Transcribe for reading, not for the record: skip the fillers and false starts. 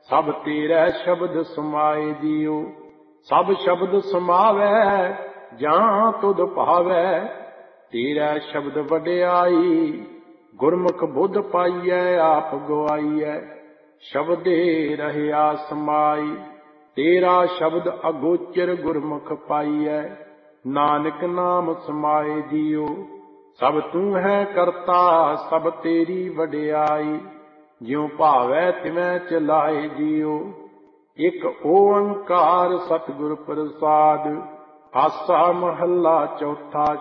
ਸਭ ਤੇਰੇ ਸ਼ਬਦ ਸਮਾਏ ਜੀਉ। ਸਭ ਸ਼ਬਦ ਸਮਾਵੈ ਜਾਂ ਤੁਧ ਭਾਵੈ, ਤੇਰਾ ਸ਼ਬਦ ਵਡਿਆਈ। ਗੁਰਮੁਖ ਬੁੱਧ ਪਾਈਐ ਆਪ ਗਵਾਈਐ, ਸ਼ਬਦੇ ਰਹਿਆ ਸਮਾਈ। ਤੇਰਾ ਸ਼ਬਦ ਅਗੋਚਰ ਗੁਰਮੁਖ ਪਾਈਐ, ਨਾਨਕ ਨਾਮ ਸਮਾਏ ਜੀਉ। ਸਭ ਤੂੰ ਹੈ ਕਰਤਾ ਸਭ ਤੇਰੀ ਵਡਿਆਈ, ਜਿਉ ਭਾਵੈ ਤਿਵੈ ਚਲਾਏ ਜੀਉ। ਇਕ ਓੰਕਾਰ ਸਤਿਗੁਰ ਪ੍ਰਸਾਦਿ, ਆਸਾ ਮਹੱਲਾ ਚੌਥਾ।